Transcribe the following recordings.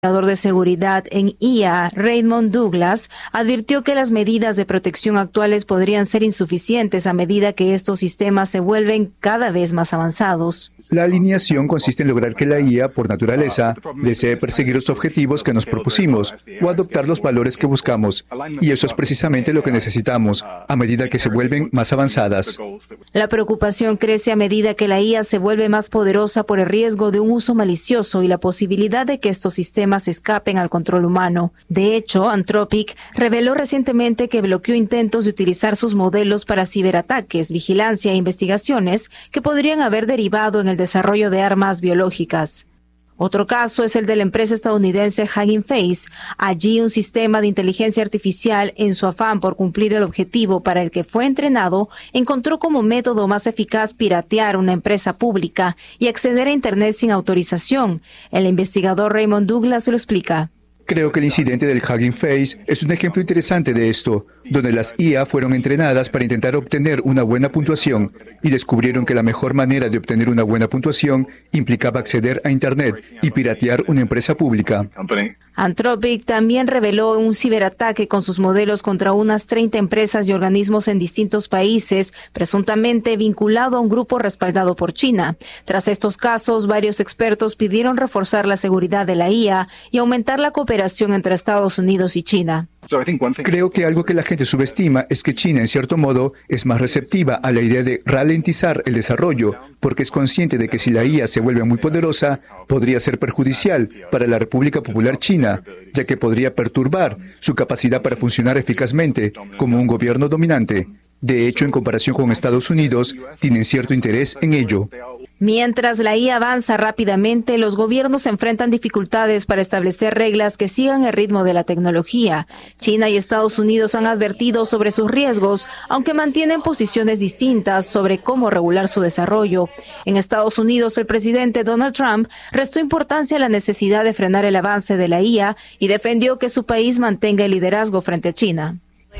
De seguridad en IA, Raymond Douglas, advirtió que las medidas de protección actuales podrían ser insuficientes a medida que estos sistemas se vuelven cada vez más avanzados. La alineación consiste en lograr que la IA, por naturaleza, desee perseguir los objetivos que nos propusimos o adoptar los valores que buscamos. Y eso es precisamente lo que necesitamos, a medida que se vuelven más avanzadas. La preocupación crece a medida que la IA se vuelve más poderosa por el riesgo de un uso malicioso y la posibilidad de que estos sistemas escapen al control humano. De hecho, Anthropic reveló recientemente que bloqueó intentos de utilizar sus modelos para ciberataques, vigilancia e investigaciones que podrían haber derivado en el desarrollo de armas biológicas. Otro caso es el de la empresa estadounidense Hugging Face. Allí un sistema de inteligencia artificial, en su afán por cumplir el objetivo para el que fue entrenado, encontró como método más eficaz piratear una empresa pública y acceder a Internet sin autorización. El investigador Raymond Douglas lo explica. Creo que el incidente del Hugging Face es un ejemplo interesante de esto, donde las IA fueron entrenadas para intentar obtener una buena puntuación y descubrieron que la mejor manera de obtener una buena puntuación implicaba acceder a Internet y piratear una empresa pública. Anthropic también reveló un ciberataque con sus modelos contra unas 30 empresas y organismos en distintos países, presuntamente vinculado a un grupo respaldado por China. Tras estos casos, varios expertos pidieron reforzar la seguridad de la IA y aumentar la cooperación entre Estados Unidos y China. Creo que algo que la gente subestima es que China, en cierto modo, es más receptiva a la idea de ralentizar el desarrollo, porque es consciente de que si la IA se vuelve muy poderosa, podría ser perjudicial para la República Popular China, ya que podría perturbar su capacidad para funcionar eficazmente como un gobierno dominante. De hecho, en comparación con Estados Unidos, tienen cierto interés en ello. Mientras la IA avanza rápidamente, los gobiernos enfrentan dificultades para establecer reglas que sigan el ritmo de la tecnología. China y Estados Unidos han advertido sobre sus riesgos, aunque mantienen posiciones distintas sobre cómo regular su desarrollo. En Estados Unidos, el presidente Donald Trump restó importancia a la necesidad de frenar el avance de la IA y defendió que su país mantenga el liderazgo frente a China.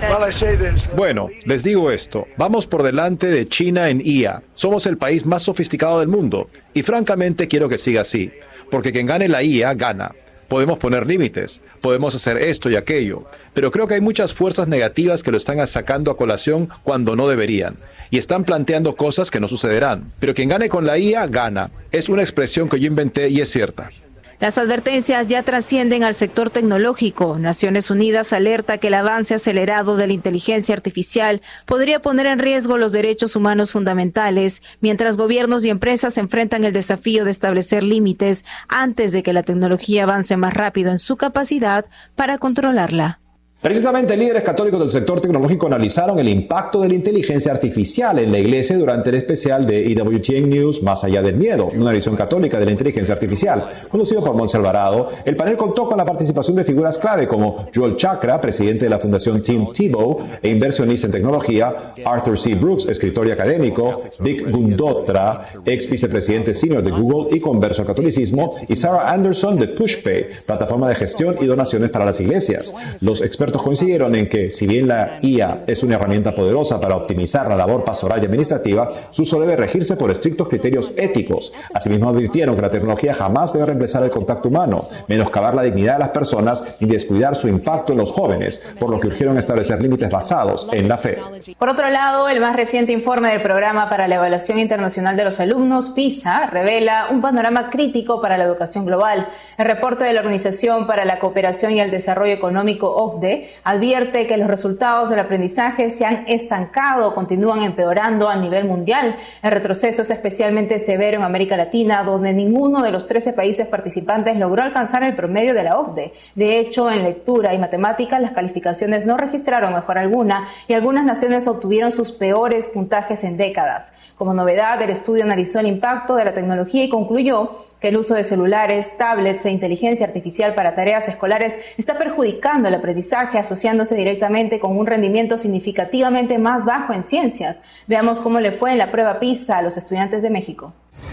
Bueno, les digo esto, vamos por delante de China en IA. Somos el país más sofisticado del mundo y francamente quiero que siga así, porque quien gane la IA gana. Podemos poner límites, podemos hacer esto y aquello, pero creo que hay muchas fuerzas negativas que lo están sacando a colación cuando no deberían y están planteando cosas que no sucederán. Pero quien gane con la IA gana. Es una expresión que yo inventé y es cierta. Las advertencias ya trascienden al sector tecnológico. Naciones Unidas alerta que el avance acelerado de la inteligencia artificial podría poner en riesgo los derechos humanos fundamentales, mientras gobiernos y empresas enfrentan el desafío de establecer límites antes de que la tecnología avance más rápido en su capacidad para controlarla. Precisamente líderes católicos del sector tecnológico analizaron el impacto de la inteligencia artificial en la iglesia durante el especial de EWTN News Más allá del miedo, una visión católica de la inteligencia artificial. Conducido por Montse Alvarado, el panel contó con la participación de figuras clave como Joel Chakra, presidente de la Fundación Tim Tebow e inversionista en tecnología, Arthur C. Brooks, escritor y académico, Vic Gundotra, ex vicepresidente senior de Google y converso al catolicismo, y Sarah Anderson de PushPay, plataforma de gestión y donaciones para las iglesias. Los expertos coincidieron en que, si bien la IA es una herramienta poderosa para optimizar la labor pastoral y administrativa, su uso debe regirse por estrictos criterios éticos. Asimismo, advirtieron que la tecnología jamás debe reemplazar el contacto humano, menoscabar la dignidad de las personas y descuidar su impacto en los jóvenes, por lo que urgieron establecer límites basados en la fe. Por otro lado, el más reciente informe del Programa para la Evaluación Internacional de los Alumnos, PISA, revela un panorama crítico para la educación global. El reporte de la Organización para la Cooperación y el Desarrollo Económico, OCDE, advierte que los resultados del aprendizaje se han estancado o continúan empeorando a nivel mundial. El retroceso es especialmente severo en América Latina, donde ninguno de los 13 países participantes logró alcanzar el promedio de la OCDE. De hecho, en lectura y matemáticas, las calificaciones no registraron mejora alguna y algunas naciones obtuvieron sus peores puntajes en décadas. Como novedad, el estudio analizó el impacto de la tecnología y concluyó que el uso de celulares, tablets e inteligencia artificial para tareas escolares está perjudicando el aprendizaje, asociándose directamente con un rendimiento significativamente más bajo en ciencias. Veamos cómo le fue en la prueba PISA a los estudiantes de México.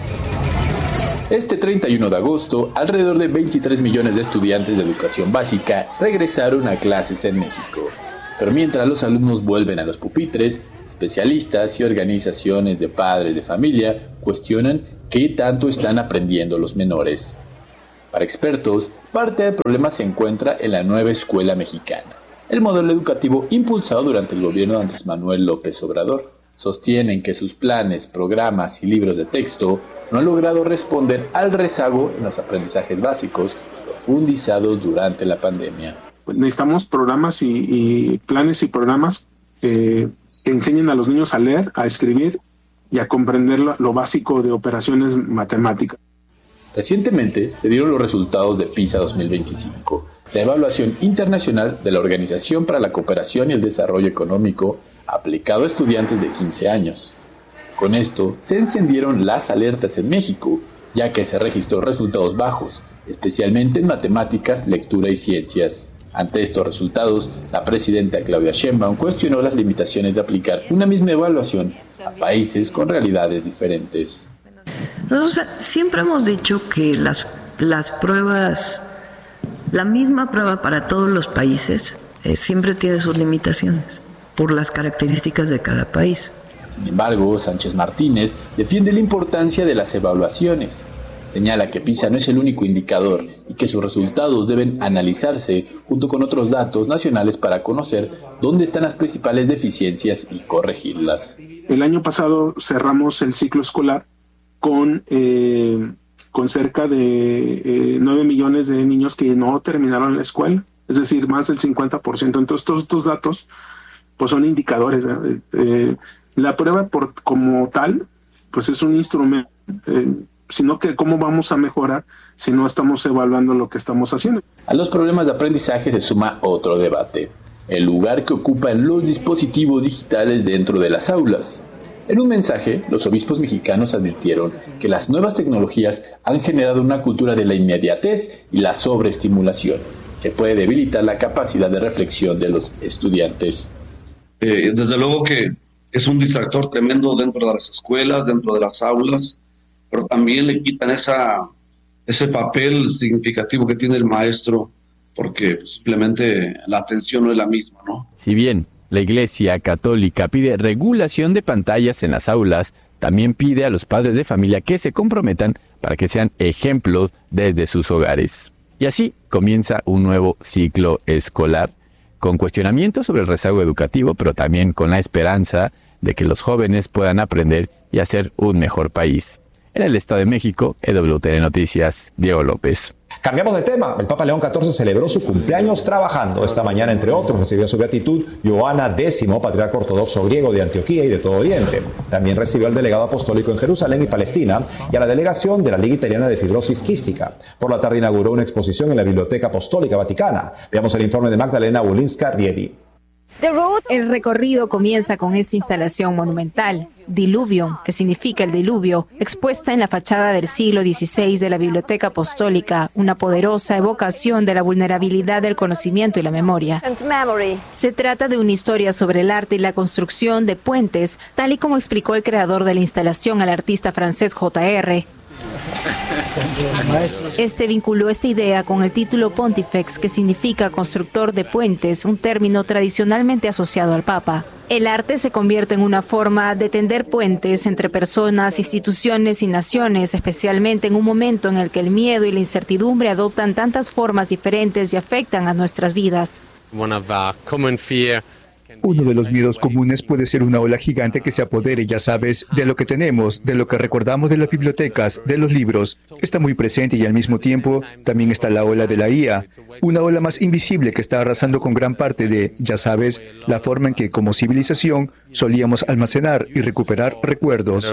Este 31 de agosto, alrededor de 23 millones de estudiantes de educación básica regresaron a clases en México. Pero mientras los alumnos vuelven a los pupitres, especialistas y organizaciones de padres de familia cuestionan qué tanto están aprendiendo los menores. Para expertos, parte del problema se encuentra en la nueva escuela mexicana, el modelo educativo impulsado durante el gobierno de Andrés Manuel López Obrador. Sostienen que sus planes, programas y libros de texto no han logrado responder al rezago en los aprendizajes básicos profundizados durante la pandemia. Necesitamos programas y planes y programas que enseñen a los niños a leer, a escribir y a comprender lo básico de operaciones matemáticas. Recientemente se dieron los resultados de PISA 2025, la evaluación internacional de la Organización para la Cooperación y el Desarrollo Económico aplicado a estudiantes de 15 años. Con esto se encendieron las alertas en México, ya que se registró resultados bajos, especialmente en matemáticas, lectura y ciencias. Ante estos resultados, la presidenta Claudia Sheinbaum cuestionó las limitaciones de aplicar una misma evaluación a países con realidades diferentes. Nosotros siempre hemos dicho que las pruebas, la misma prueba para todos los países, siempre tiene sus limitaciones por las características de cada país. Sin embargo, Sánchez Martínez defiende la importancia de las evaluaciones. Señala que PISA no es el único indicador y que sus resultados deben analizarse junto con otros datos nacionales para conocer dónde están las principales deficiencias y corregirlas. El año pasado cerramos el ciclo escolar con cerca de 9 millones de niños que no terminaron la escuela, es decir, más del 50%. Entonces, todos estos datos pues son indicadores. La prueba como tal pues es un instrumento, sino que cómo vamos a mejorar si no estamos evaluando lo que estamos haciendo. A los problemas de aprendizaje se suma otro debate: el lugar que ocupan los dispositivos digitales dentro de las aulas. En un mensaje, los obispos mexicanos advirtieron que las nuevas tecnologías han generado una cultura de la inmediatez y la sobreestimulación, que puede debilitar la capacidad de reflexión de los estudiantes. Desde luego que es un distractor tremendo dentro de las escuelas, dentro de las aulas, pero también le quitan ese papel significativo que tiene el maestro, porque simplemente la atención no es la misma, ¿no? Si bien la Iglesia Católica pide regulación de pantallas en las aulas, también pide a los padres de familia que se comprometan para que sean ejemplos desde sus hogares. Y así comienza un nuevo ciclo escolar, con cuestionamientos sobre el rezago educativo, pero también con la esperanza de que los jóvenes puedan aprender y hacer un mejor país. En el Estado de México, EWTN Noticias, Diego López. Cambiamos de tema. El Papa León XIV celebró su cumpleaños trabajando. Esta mañana, entre otros, recibió su beatitud Joana X, patriarca ortodoxo griego de Antioquía y de todo Oriente. También recibió al delegado apostólico en Jerusalén y Palestina y a la delegación de la Liga Italiana de Fibrosis Quística. Por la tarde inauguró una exposición en la Biblioteca Apostólica Vaticana. Veamos el informe de Magdalena Wolinska-Riedi. El recorrido comienza con esta instalación monumental, Diluvium, que significa el diluvio, expuesta en la fachada del siglo XVI de la Biblioteca Apostólica, una poderosa evocación de la vulnerabilidad del conocimiento y la memoria. Se trata de una historia sobre el arte y la construcción de puentes, tal y como explicó el creador de la instalación al artista francés J.R. Este vinculó esta idea con el título Pontifex, que significa constructor de puentes, un término tradicionalmente asociado al Papa. El arte se convierte en una forma de tender puentes entre personas, instituciones y naciones, especialmente en un momento en el que el miedo y la incertidumbre adoptan tantas formas diferentes y afectan a nuestras vidas. Uno de los miedos comunes puede ser una ola gigante que se apodere, ya sabes, de lo que tenemos, de lo que recordamos de las bibliotecas, de los libros. Está muy presente y al mismo tiempo también está la ola de la IA, una ola más invisible que está arrasando con gran parte de, ya sabes, la forma en que como civilización solíamos almacenar y recuperar recuerdos.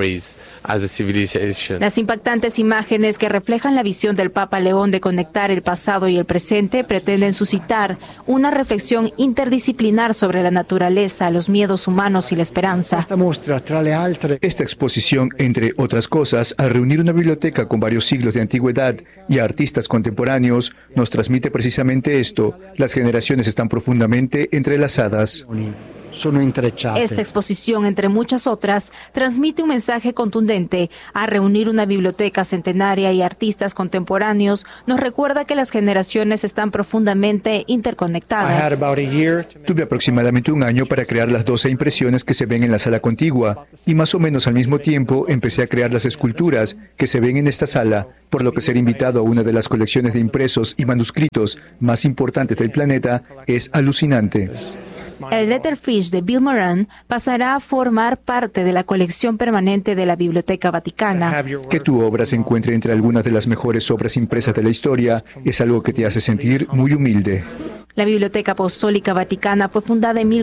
Las impactantes imágenes que reflejan la visión del Papa León de conectar el pasado y el presente pretenden suscitar una reflexión interdisciplinar sobre la naturaleza, los miedos humanos y la esperanza. Esta exposición, entre otras cosas, al reunir una biblioteca con varios siglos de antigüedad y a artistas contemporáneos, nos transmite precisamente esto: las generaciones están profundamente entrelazadas. Esta exposición, entre muchas otras, transmite un mensaje contundente. A reunir una biblioteca centenaria y artistas contemporáneos nos recuerda que las generaciones están profundamente interconectadas. Tuve aproximadamente un año para crear las 12 impresiones que se ven en la sala contigua y más o menos al mismo tiempo empecé a crear las esculturas que se ven en esta sala, por lo que ser invitado a una de las colecciones de impresos y manuscritos más importantes del planeta es alucinante. El Letterfish de Bill Moran pasará a formar parte de la colección permanente de la Biblioteca Vaticana. Que tu obra se encuentre entre algunas de las mejores obras impresas de la historia es algo que te hace sentir muy humilde. La Biblioteca Apostólica Vaticana fue fundada en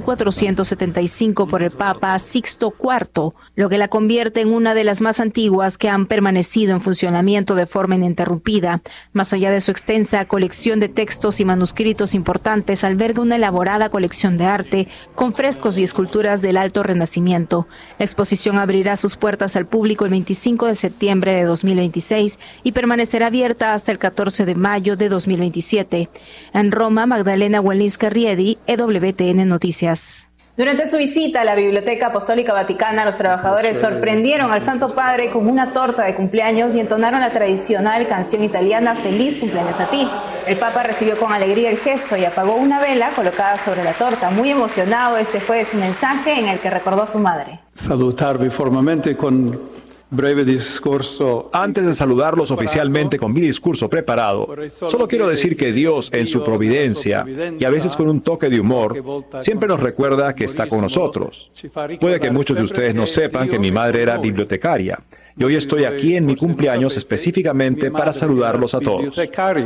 1475 por el Papa Sixto IV, lo que la convierte en una de las más antiguas que han permanecido en funcionamiento de forma ininterrumpida. Más allá de su extensa colección de textos y manuscritos importantes, alberga una elaborada colección de arte con frescos y esculturas del Alto Renacimiento. La exposición abrirá sus puertas al público el 25 de septiembre de 2026 y permanecerá abierta hasta el 14 de mayo de 2027. En Roma, Magdalena Wallis-Carriedi, EWTN Noticias. Durante su visita a la Biblioteca Apostólica Vaticana, los trabajadores sorprendieron al Santo Padre con una torta de cumpleaños y entonaron la tradicional canción italiana Feliz cumpleaños a ti. El Papa recibió con alegría el gesto y apagó una vela colocada sobre la torta. Muy emocionado, este fue su mensaje en el que recordó a su madre. Salutarvi formalmente con breve discurso. Antes de saludarlos oficialmente con mi discurso preparado, solo quiero decir que Dios, en su providencia, y a veces con un toque de humor, siempre nos recuerda que está con nosotros. Puede que muchos de ustedes no sepan que mi madre era bibliotecaria, y hoy estoy aquí en mi cumpleaños específicamente para saludarlos a todos.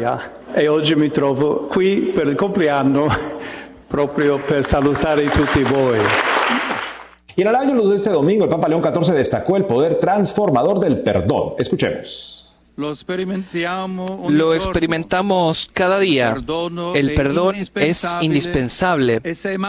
E oggi mi trovo qui per il compleanno proprio per salutare tutti voi. Y en el año de este domingo, el Papa León XIV destacó el poder transformador del perdón. Escuchemos. Lo experimentamos cada día. El perdón es indispensable.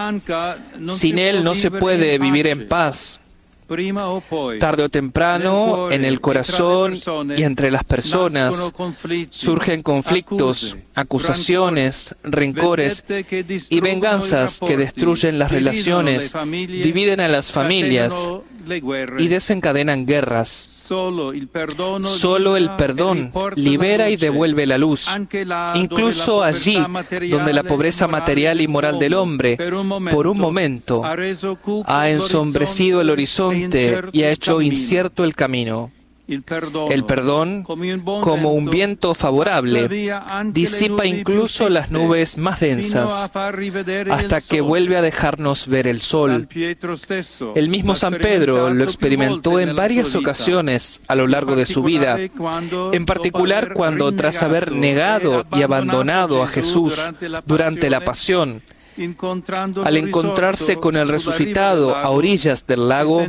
Sin él no se puede vivir en paz. Tarde o temprano, en el corazón y entre las personas, surgen conflictos, acusaciones, rencores y venganzas que destruyen las relaciones, dividen a las familias y desencadenan guerras. Solo el perdón libera y devuelve la luz, incluso allí donde la pobreza material y moral del hombre, por un momento, ha ensombrecido el horizonte y ha hecho incierto el camino. El perdón, como un viento favorable, disipa incluso las nubes más densas, hasta que vuelve a dejarnos ver el sol. El mismo San Pedro lo experimentó en varias ocasiones a lo largo de su vida, en particular cuando, tras haber negado y abandonado a Jesús durante la pasión, al encontrarse con el resucitado a orillas del lago,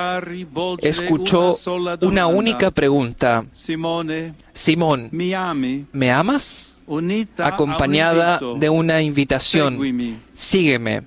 escuchó una única pregunta: Simón, ¿me amas? Acompañada de una invitación: sígueme.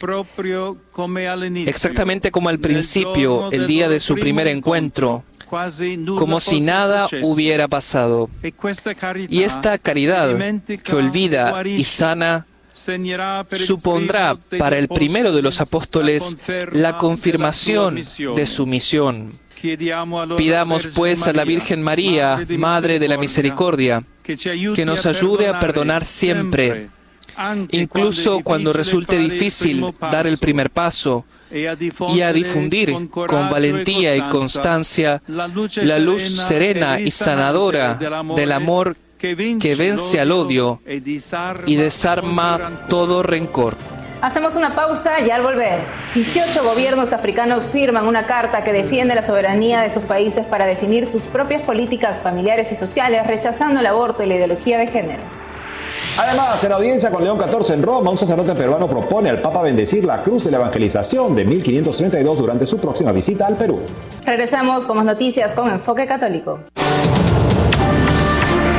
Exactamente como al principio, el día de su primer encuentro, como si nada hubiera pasado. Y esta caridad que olvida y sana supondrá para el primero de los apóstoles la confirmación de su misión. Pidamos pues a la Virgen María, Madre de la Misericordia, que nos ayude a perdonar siempre, incluso cuando resulte difícil dar el primer paso, y a difundir con valentía y constancia la luz serena y sanadora del amor que vence al odio y desarma todo rencor. Hacemos una pausa y al volver, 18 gobiernos africanos firman una carta que defiende la soberanía de sus países para definir sus propias políticas familiares y sociales, rechazando el aborto y la ideología de género. Además, en audiencia con León XIV en Roma, un sacerdote peruano propone al Papa bendecir la cruz de la evangelización de 1532 durante su próxima visita al Perú. Regresamos con más noticias con Enfoque Católico.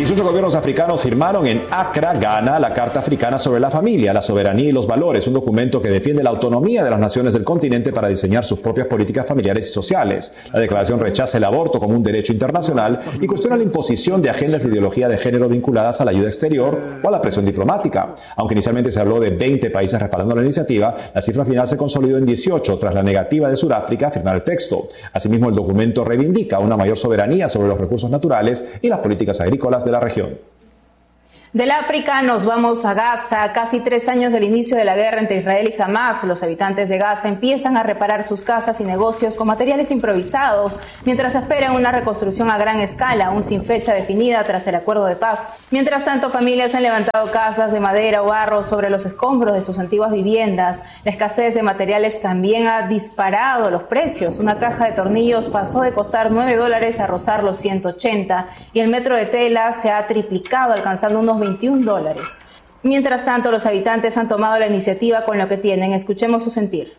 18 gobiernos africanos firmaron en Accra, Ghana, la Carta Africana sobre la Familia, la Soberanía y los Valores, un documento que defiende la autonomía de las naciones del continente para diseñar sus propias políticas familiares y sociales. La declaración rechaza el aborto como un derecho internacional y cuestiona la imposición de agendas de ideología de género vinculadas a la ayuda exterior o a la presión diplomática. Aunque inicialmente se habló de 20 países respaldando la iniciativa, la cifra final se consolidó en 18 tras la negativa de Sudáfrica a firmar el texto. Asimismo, el documento reivindica una mayor soberanía sobre los recursos naturales y las políticas agrícolas de la región. Del África nos vamos a Gaza. Casi 3 años del inicio de la guerra entre Israel y Hamás, los habitantes de Gaza empiezan a reparar sus casas y negocios con materiales improvisados, mientras esperan una reconstrucción a gran escala, aún sin fecha definida tras el acuerdo de paz. Mientras tanto, familias han levantado casas de madera o barro sobre los escombros de sus antiguas viviendas. La escasez de materiales también ha disparado los precios. Una caja de tornillos pasó de costar $9 a rozar los 180 y el metro de tela se ha triplicado, alcanzando unos $21. Mientras tanto, los habitantes han tomado la iniciativa con lo que tienen. Escuchemos su sentir.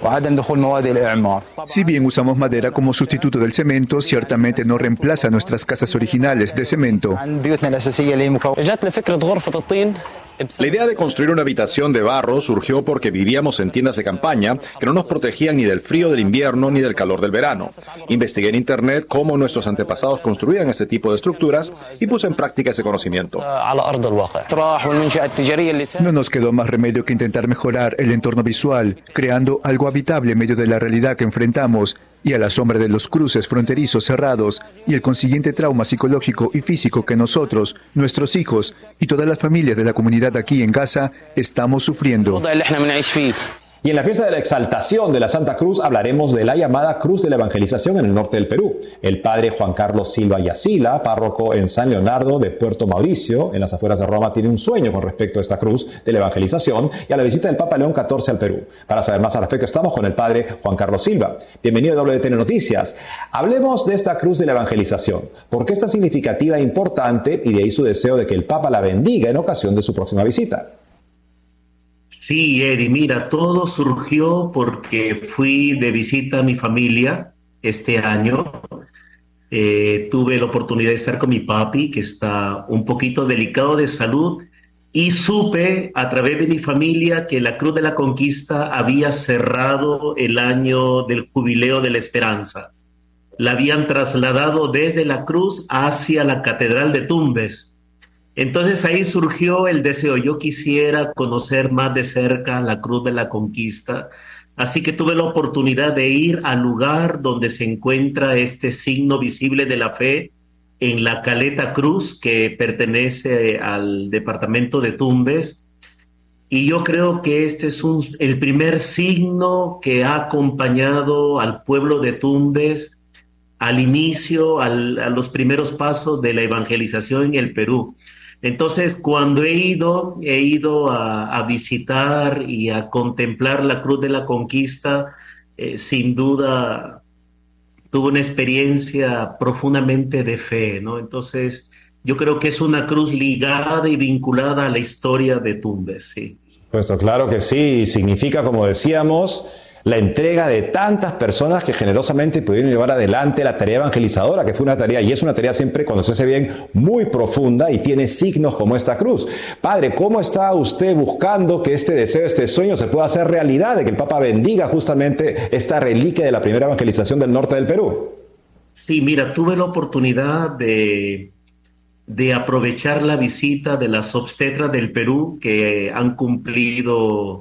Si bien usamos madera como sustituto del cemento, ciertamente no reemplaza nuestras casas originales de cemento. La idea de construir una habitación de barro surgió porque vivíamos en tiendas de campaña que no nos protegían ni del frío del invierno ni del calor del verano. Investigué en internet cómo nuestros antepasados construían este tipo de estructuras y puse en práctica ese conocimiento. No nos quedó más remedio que intentar mejorar el entorno visual, creando algo habitable en medio de la realidad que enfrentamos y a la sombra de los cruces fronterizos cerrados y el consiguiente trauma psicológico y físico que nosotros, nuestros hijos y todas las familias de la comunidad aquí en Gaza estamos sufriendo. Y en la fiesta de la exaltación de la Santa Cruz hablaremos de la llamada Cruz de la Evangelización en el norte del Perú. El padre Juan Carlos Silva Yacila, párroco en San Leonardo de Puerto Mauricio, en las afueras de Roma, tiene un sueño con respecto a esta Cruz de la Evangelización y a la visita del Papa León XIV al Perú. Para saber más al respecto estamos con el padre Juan Carlos Silva. Bienvenido a WTN Noticias. Hablemos de esta Cruz de la Evangelización. ¿Por qué es tan significativa e importante? Y de ahí su deseo de que el Papa la bendiga en ocasión de su próxima visita. Sí, Eddie, mira, todo surgió porque fui de visita a mi familia este año. Tuve la oportunidad de estar con mi papi, que está un poquito delicado de salud, y supe a través de mi familia que la Cruz de la Conquista había cerrado el año del Jubileo de la Esperanza. La habían trasladado desde la cruz hacia la Catedral de Tumbes. Entonces ahí surgió el deseo, yo quisiera conocer más de cerca la Cruz de la Conquista, así que tuve la oportunidad de ir al lugar donde se encuentra este signo visible de la fe en la Caleta Cruz, que pertenece al departamento de Tumbes, y yo creo que este es el primer signo que ha acompañado al pueblo de Tumbes al inicio, a los primeros pasos de la evangelización en el Perú. Entonces, cuando he ido a visitar y a contemplar la Cruz de la Conquista, sin duda tuve una experiencia profundamente de fe, ¿no? Entonces, yo creo que es una cruz ligada y vinculada a la historia de Tumbes, sí. Pues claro que sí, significa, como decíamos, la entrega de tantas personas que generosamente pudieron llevar adelante la tarea evangelizadora, que fue una tarea, y es una tarea siempre, cuando se hace bien, muy profunda y tiene signos como esta cruz. Padre, ¿cómo está usted buscando que este deseo, este sueño se pueda hacer realidad, de que el Papa bendiga justamente esta reliquia de la primera evangelización del norte del Perú? Sí, mira, tuve la oportunidad de aprovechar la visita de las obstetras del Perú, que han cumplido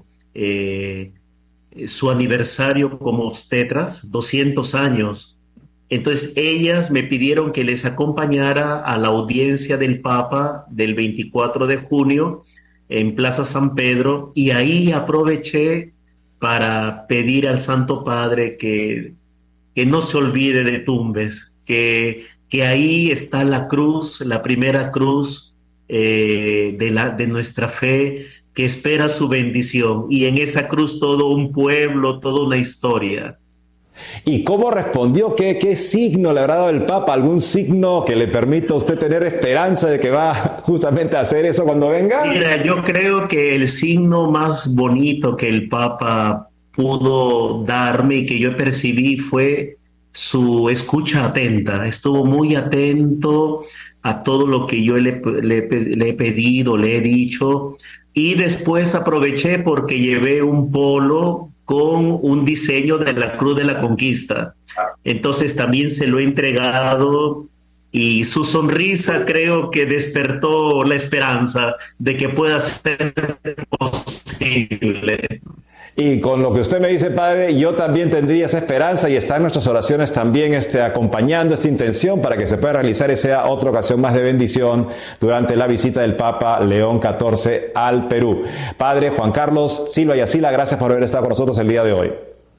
su aniversario como obstetras, 200 años. Entonces ellas me pidieron que les acompañara a la audiencia del Papa del 24 de junio en Plaza San Pedro, y ahí aproveché para pedir al Santo Padre que no se olvide de Tumbes, que ahí está la cruz, la primera cruz de nuestra fe, que espera su bendición, y en esa cruz todo un pueblo, toda una historia. ¿Y cómo respondió? ¿Qué signo le habrá dado el Papa? ¿Algún signo que le permita a usted tener esperanza de que va justamente a hacer eso cuando venga? Mira, yo creo que el signo más bonito que el Papa pudo darme y que yo percibí fue su escucha atenta. Estuvo muy atento a todo lo que yo le he pedido, le he dicho. Y después aproveché porque llevé un polo con un diseño de la Cruz de la Conquista. Entonces también se lo he entregado y su sonrisa creo que despertó la esperanza de que pueda ser posible. Y con lo que usted me dice, padre, yo también tendría esa esperanza y está en nuestras oraciones también acompañando esta intención para que se pueda realizar y sea otra ocasión más de bendición durante la visita del Papa León XIV al Perú. Padre Juan Carlos Silva y Asila, gracias por haber estado con nosotros el día de hoy.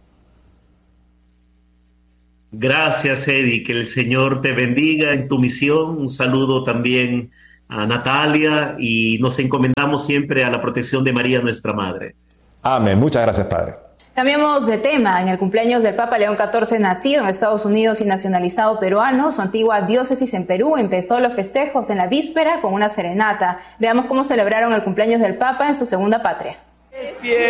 Gracias, Eddie, que el Señor te bendiga en tu misión. Un saludo también a Natalia y nos encomendamos siempre a la protección de María, nuestra Madre. Amén. Muchas gracias, padre. Cambiamos de tema. En el cumpleaños del Papa León XIV, nacido en Estados Unidos y nacionalizado peruano, su antigua diócesis en Perú empezó los festejos en la víspera con una serenata. Veamos cómo celebraron el cumpleaños del Papa en su segunda patria.